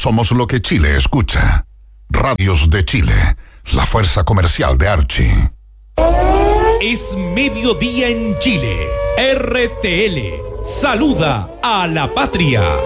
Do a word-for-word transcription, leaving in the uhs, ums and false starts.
Somos lo que Chile escucha. Radios de Chile, la fuerza comercial de Archie. Es mediodía en Chile. R T L saluda a la patria.